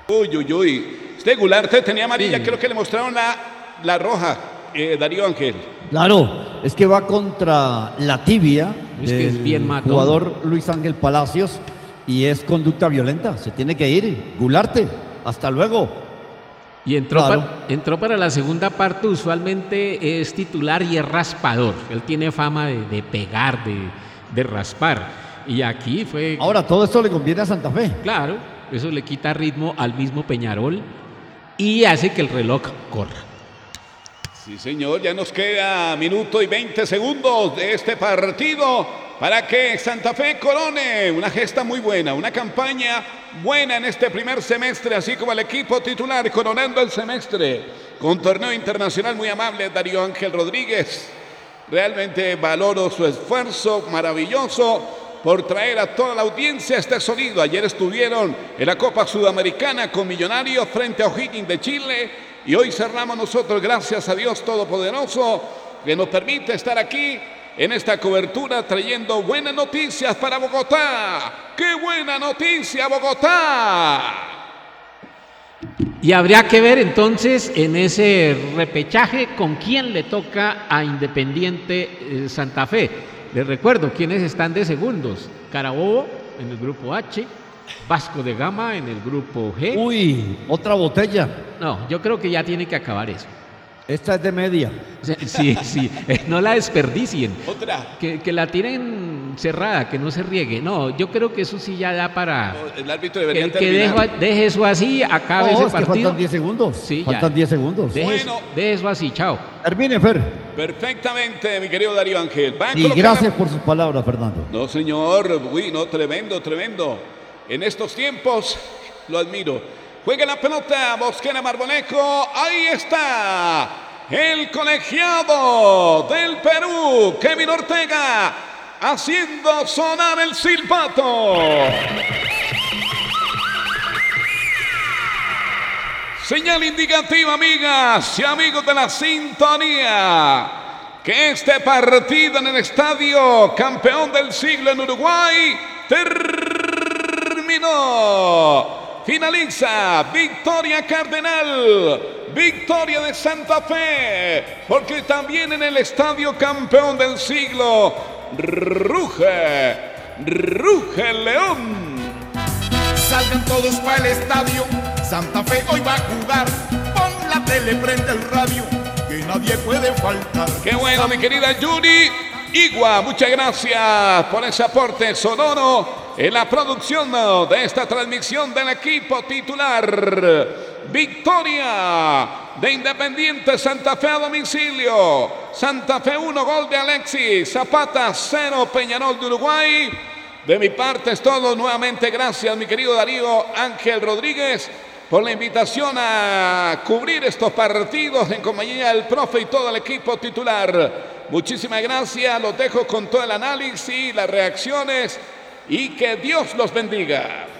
Uy, uy, uy. Este Gularte tenía amarilla, Sí. creo que le mostraron la roja, Darío Ángel. Claro, es que va contra la tibia Es que es del bien matón. jugador Luis Ángel Palacios y es conducta violenta. Se tiene que ir. Gularte, hasta luego. Y entró, Claro. entró para la segunda parte, usualmente es titular y es raspador. Él tiene fama de pegar, de raspar. Y aquí fue, Ahora, todo esto le conviene a Santa Fe. claro, eso le quita ritmo al mismo Peñarol y hace que el reloj corra. Sí, señor, ya nos queda minuto y 20 segundos de este partido para que Santa Fe corone una gesta muy buena, una campaña buena en este primer semestre, así como el equipo titular coronando el semestre con torneo internacional muy amable Darío Ángel Rodríguez. Realmente valoro su esfuerzo maravilloso por traer a toda la audiencia este sonido. Ayer estuvieron en la Copa Sudamericana con Millonarios frente a O'Higgins de Chile y hoy cerramos nosotros, gracias a Dios Todopoderoso, que nos permite estar aquí en esta cobertura trayendo buenas noticias para Bogotá. ¡Qué buena noticia, Bogotá! Y habría que ver entonces en ese repechaje con quién le toca a Independiente Santa Fe. Les recuerdo quiénes están de segundos. Carabobo en el grupo H, Vasco de Gama en el grupo G. Uy, otra botella. No, yo creo que ya tiene que acabar eso. Esta es de media. Sí, sí, no la desperdicien. Otra. Que la tienen cerrada, que no se riegue. No, yo creo que eso sí ya da para... El árbitro debería Que terminar. deje eso así, acabe No, ese es que partido. faltan 10 segundos. Sí, faltan ya. 10 segundos. Bueno. Deje eso así, chao. Termine, Fer. Perfectamente, mi querido Darío Ángel. Va a Y colocar gracias por sus palabras, Fernando. No, señor. Uy, no, tremendo, tremendo. En estos tiempos, lo admiro. Juega la pelota, Bosquera Marbonejo. Ahí está. El colegiado del Perú, Kevin Ortega, haciendo sonar el silbato. Señal indicativa, amigas y amigos de la sintonía, que este partido en el estadio campeón del siglo en Uruguay terminó. Finaliza, victoria Cardenal, victoria de Santa Fe, porque también en el estadio campeón del siglo ruge el león. Salgan todos para el estadio, Santa Fe hoy va a jugar. Pon la tele, prende el radio, que nadie puede faltar. Qué bueno, mi querida Yuri Igua, muchas gracias por ese aporte sonoro en la producción de esta transmisión del equipo titular. Victoria de Independiente Santa Fe a domicilio. Santa Fe 1, gol de Alexis Zapata, 0 Peñarol de Uruguay. De mi parte es todo. Nuevamente gracias, mi querido Darío Ángel Rodríguez, por la invitación a cubrir estos partidos en compañía del profe y todo el equipo titular. Muchísimas gracias, los dejo con todo el análisis, las reacciones y que Dios los bendiga.